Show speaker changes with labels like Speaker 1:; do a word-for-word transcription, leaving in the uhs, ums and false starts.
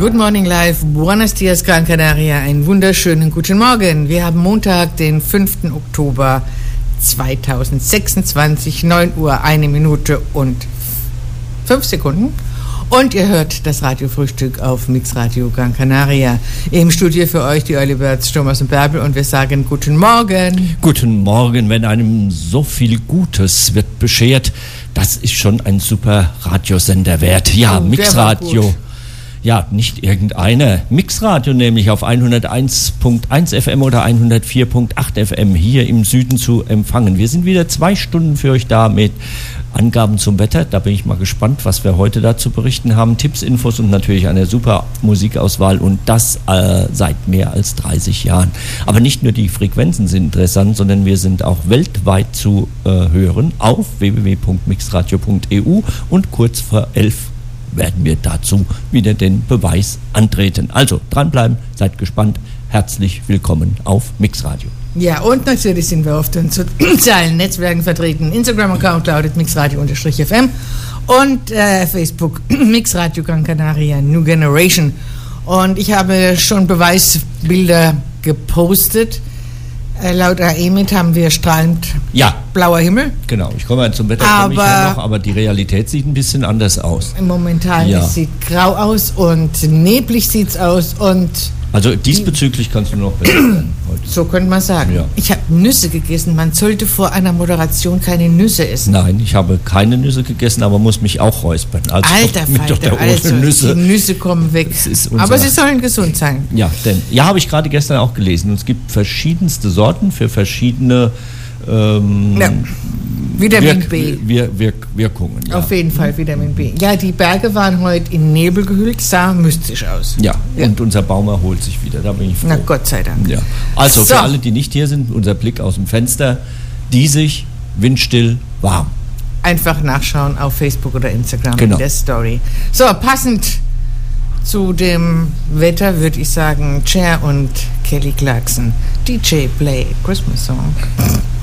Speaker 1: Good Morning Live, Buenos Dias Gran Canaria, einen wunderschönen guten Morgen. Wir haben Montag, den fünften Oktober zweitausendsechsundzwanzig, neun Uhr, eine Minute und fünf Sekunden. Und ihr hört das Radiofrühstück auf Mixradio Gran Canaria. Im Studio für euch die Early Birds, Thomas und Bärbel, und wir sagen guten Morgen.
Speaker 2: Guten Morgen, wenn einem so viel Gutes wird beschert, das ist schon ein super Radiosender wert. Ja, oh, Mixradio. Ja, nicht irgendeiner. Mixradio nämlich auf hunderteins Komma eins F M oder hundertvier Komma acht F M hier im Süden zu empfangen. Wir sind wieder zwei Stunden für euch da mit Angaben zum Wetter. Da bin ich mal gespannt, was wir heute da zu berichten haben. Tipps, Infos und natürlich eine super Musikauswahl, und das äh, seit mehr als dreißig Jahren. Aber nicht nur die Frequenzen sind interessant, sondern wir sind auch weltweit zu äh, hören auf w w w Punkt mixradio Punkt e u, und kurz vor elf werden wir dazu wieder den Beweis antreten. Also dranbleiben, seid gespannt. Herzlich willkommen auf Mixradio.
Speaker 1: Ja, und natürlich sind wir auf den sozialen Netzwerken vertreten. Instagram-Account lautet mixradio-f m und äh, Facebook Mixradio Gran Canaria New Generation. Und ich habe schon Beweisbilder gepostet. Äh, laut A E M I T haben wir strahlend
Speaker 2: ja.
Speaker 1: blauer Himmel.
Speaker 2: Genau, ich komme zum Wetter komme ich ja noch, aber die Realität sieht ein bisschen anders aus.
Speaker 1: Momentan ja. Es sieht grau aus und neblig sieht es aus und...
Speaker 2: Also diesbezüglich kannst du noch besser sein heute.
Speaker 1: So könnte man sagen. Ja. Ich habe Nüsse gegessen. Man sollte vor einer Moderation keine Nüsse essen.
Speaker 2: Nein, ich habe keine Nüsse gegessen, aber muss mich auch räuspern. Also
Speaker 1: Alter Falter, also Nüsse. Die Nüsse kommen weg. Aber sie sollen gesund sein.
Speaker 2: Ja, denn ja, habe ich gerade gestern auch gelesen. Und es gibt verschiedenste Sorten für verschiedene ähm,
Speaker 1: ja. Vitamin Wirk, B.
Speaker 2: Wir, Wirk, Wirkungen. Ja.
Speaker 1: Auf jeden Fall Vitamin B. Ja, die Berge waren heute in Nebel gehüllt, sah mystisch aus.
Speaker 2: Ja, ja. Und unser Baum erholt sich wieder, da bin ich froh.
Speaker 1: Na Gott sei Dank.
Speaker 2: Ja. Also so. Für alle, die nicht hier sind, unser Blick aus dem Fenster, diesig, windstill, warm.
Speaker 1: Einfach nachschauen auf Facebook oder Instagram
Speaker 2: genau.
Speaker 1: in der Story. So, passend zu dem Wetter würde ich sagen, Cher und Kelly Clarkson. D J play Christmas Song.